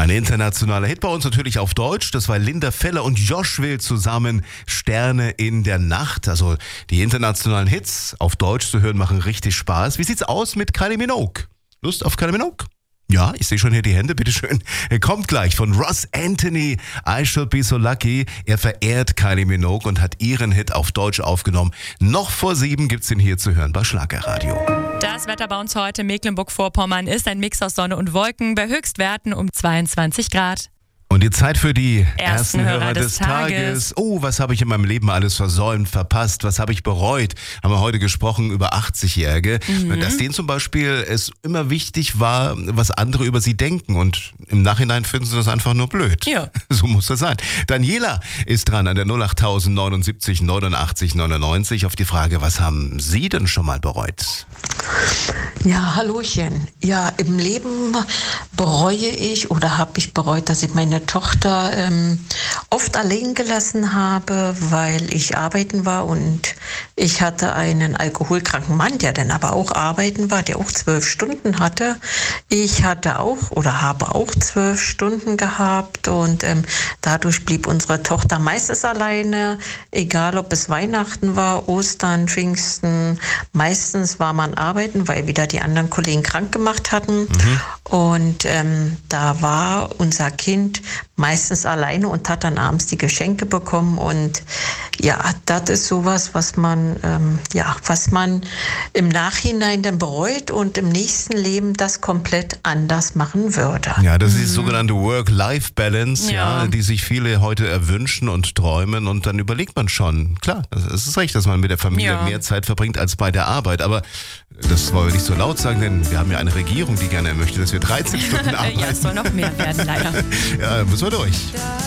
Ein internationaler Hit bei uns natürlich auf Deutsch. Das war Linda Feller und Josh Will zusammen, Sterne in der Nacht. Also die internationalen Hits auf Deutsch zu hören machen richtig Spaß. Wie sieht's aus mit Kylie Minogue? Lust auf Kylie Minogue? Ja, ich sehe schon hier die Hände, bitteschön. Er kommt gleich von Ross Anthony, I Should Be So Lucky. Er verehrt Kylie Minogue und hat ihren Hit auf Deutsch aufgenommen. Noch vor 7 gibt's ihn hier zu hören bei Schlagerradio. Das Wetter bei uns heute in Mecklenburg-Vorpommern ist ein Mix aus Sonne und Wolken bei Höchstwerten um 22 Grad. Und die Zeit für die ersten Hörer des Tages. Oh, was habe ich in meinem Leben alles versäumt, verpasst, was habe ich bereut? Haben wir heute gesprochen über 80-Jährige. Dass denen zum Beispiel es immer wichtig war, was andere über sie denken. Und im Nachhinein finden sie das einfach nur blöd. Ja. So muss das sein. Daniela ist dran an der 08000 79 89 99 auf die Frage, was haben Sie denn schon mal bereut? Ja, Hallöchen. Ja, im Leben bereue ich oder habe ich bereut, dass ich meine Tochter oft allein gelassen habe, weil ich arbeiten war und ich hatte einen alkoholkranken Mann, der dann aber auch arbeiten war, der auch 12 Stunden hatte. Ich hatte auch oder habe auch 12 Stunden gehabt und dadurch blieb unsere Tochter meistens alleine, egal ob es Weihnachten war, Ostern, Pfingsten. Meistens war man arbeiten, weil wieder die anderen Kollegen krank gemacht hatten. Und da war unser Kind meistens alleine und hat dann abends die Geschenke bekommen. Und ja, das ist sowas, was man im Nachhinein dann bereut und im nächsten Leben das komplett anders machen würde. Ja, das ist die sogenannte Work-Life-Balance, ja, die sich viele heute erwünschen und träumen. Und dann überlegt man schon, klar, es ist recht, dass man mit der Familie mehr Zeit verbringt als bei der Arbeit. Aber das wollen wir nicht so laut sagen, denn wir haben ja eine Regierung, die gerne möchte, dass wir 13 Stunden arbeiten. Ja, es soll noch mehr werden, leider. Ja, müssen wir durch.